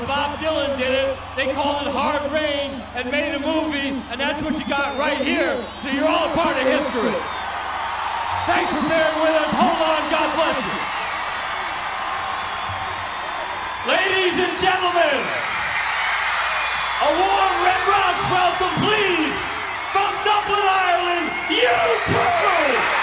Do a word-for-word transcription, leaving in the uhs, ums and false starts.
Bob Dylan did it. They called it Hard Rain and made a movie, and that's what you got right here. So you're all a part of history. Thanks for bearing with us. Hold on. God bless you. Ladies and gentlemen, a warm Red Rocks welcome, please, from Dublin, Ireland, U two!